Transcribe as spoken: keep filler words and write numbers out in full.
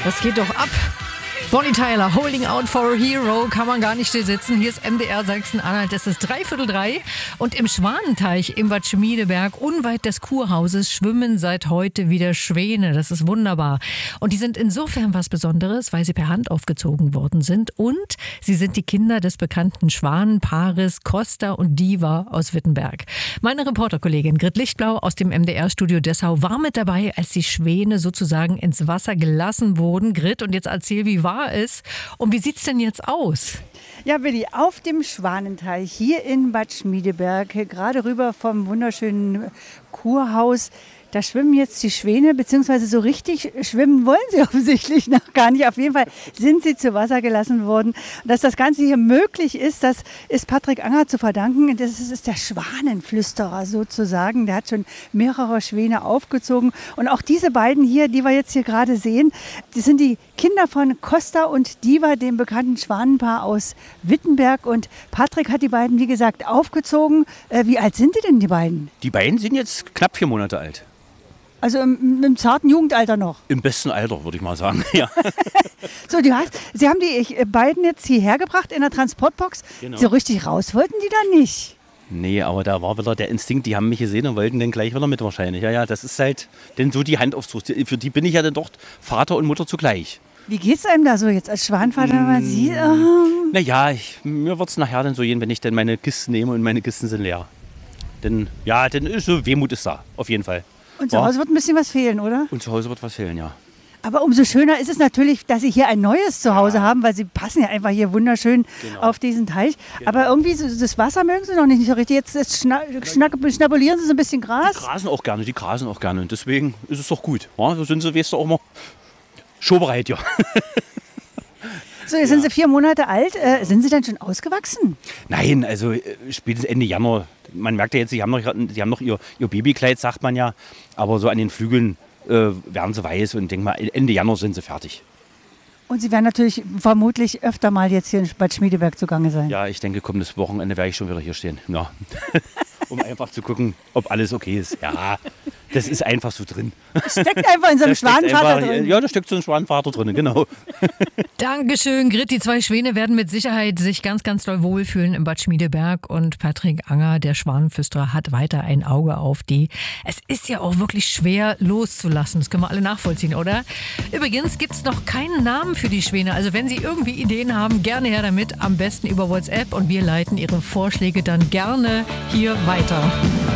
Das geht doch ab. Bonnie Tyler, Holding Out for a Hero, kann man gar nicht still sitzen. Hier ist M D R Sachsen-Anhalt, es ist dreiviertel drei. Und im Schwanenteich im Bad Schmiedeberg, unweit des Kurhauses, schwimmen seit heute wieder Schwäne. Das ist wunderbar. Und die sind insofern was Besonderes, weil sie per Hand aufgezogen worden sind. Und sie sind die Kinder des bekannten Schwanenpaares Costa und Diva aus Wittenberg. Meine Reporterkollegin Grit Lichtblau aus dem M D R-Studio Dessau war mit dabei, als die Schwäne sozusagen ins Wasser gelassen wurden. Grit, und jetzt erzähl, wie war es und wie sieht's denn jetzt aus? Ja, Willi, auf dem Schwanenteich hier in Bad Schmiedeberg, gerade rüber vom wunderschönen Kurhaus, da schwimmen jetzt die Schwäne, beziehungsweise so richtig schwimmen wollen sie offensichtlich noch gar nicht. Auf jeden Fall sind sie zu Wasser gelassen worden. Und dass das Ganze hier möglich ist, das ist Patrick Anger zu verdanken. Das ist der Schwanenflüsterer sozusagen. Der hat schon mehrere Schwäne aufgezogen. Und auch diese beiden hier, die wir jetzt hier gerade sehen, die sind die Kinder von Costa und Diva, dem bekannten Schwanenpaar aus Wittenberg. Und Patrick hat die beiden, wie gesagt, aufgezogen. Äh, wie alt sind die denn, die beiden? Die beiden sind jetzt knapp vier Monate alt. Also im, im zarten Jugendalter noch? Im besten Alter, würde ich mal sagen, ja. So, du hast, Sie haben die beiden jetzt hierher gebracht in der Transportbox. Genau. So richtig raus wollten die da nicht? Nee, aber da war wieder der Instinkt, die haben mich gesehen und wollten dann gleich wieder mit wahrscheinlich. Ja, ja, das ist halt denn so die Hand aufs Brust. Für die bin ich ja dann doch Vater und Mutter zugleich. Wie geht's einem da so jetzt als Schwanenvater? Mmh. Man sieht, oh. Naja, ich, mir wird es nachher dann so gehen, wenn ich dann meine Kisten nehme und meine Kisten sind leer. Denn, ja, dann ist so Wehmut ist da, auf jeden Fall. Und zu Hause wird ein bisschen was fehlen, oder? Und zu Hause wird was fehlen, ja. Aber umso schöner ist es natürlich, dass Sie hier ein neues Zuhause ja. haben, weil Sie passen ja einfach hier wunderschön genau. auf diesen Teich. Genau. Aber irgendwie so, das Wasser mögen Sie noch nicht so richtig. Jetzt, jetzt schna schnack, schnabulieren Sie so ein bisschen Gras. Die grasen auch gerne, die grasen auch gerne. Und deswegen ist es doch gut. Ja, so sind Sie, weißt du, auch mal showbereit, ja. So, jetzt ja. sind Sie vier Monate alt. Äh, sind Sie denn schon ausgewachsen? Nein, also spätestens Ende Januar. Man merkt ja jetzt, sie haben noch, sie haben noch ihr, ihr Babykleid, sagt man ja. Aber so an den Flügeln äh, werden sie weiß und denk mal, Ende Januar sind sie fertig. Und Sie werden natürlich vermutlich öfter mal jetzt hier in Bad Schmiedeberg zugange sein. Ja, ich denke, kommendes Wochenende werde ich schon wieder hier stehen. Ja. Um einfach zu gucken, ob alles okay ist. Ja, das ist einfach so drin. Steckt einfach in so einem Schwanenvater einfach, drin. Ja, da steckt so ein Schwanenvater drin, genau. Dankeschön, Grit. Die zwei Schwäne werden mit Sicherheit sich ganz, ganz doll wohlfühlen im Bad Schmiedeberg. Und Patrick Anger, der Schwanenflüsterer, hat weiter ein Auge auf die. Es ist ja auch wirklich schwer loszulassen. Das können wir alle nachvollziehen, oder? Übrigens gibt es noch keinen Namen für die Schwäne. Also wenn Sie irgendwie Ideen haben, gerne her damit. Am besten über WhatsApp. Und wir leiten Ihre Vorschläge dann gerne hier weiter.